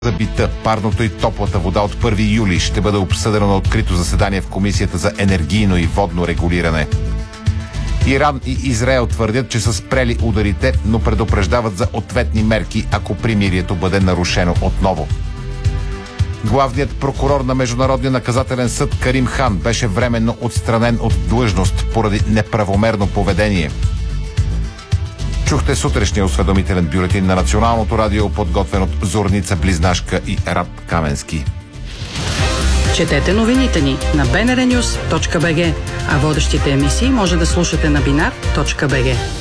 за бита, парното и топлата вода от 1 юли ще бъде обсъдено на открито заседание в Комисията за енергийно и водно регулиране. Иран и Израел твърдят, че са спрели ударите, но предупреждават за ответни мерки, ако примирието бъде нарушено отново. Главният прокурор на Международния наказателен съд Карим Хан беше временно отстранен от длъжност поради неправомерно поведение. Чухте сутрешния осведомителен бюлетин на Националното радио, подготвен от Зорница Близнашка и Раб Каменски. Четете новините ни на bnrnews.bg, а водещите емисии може да слушате на binar.bg.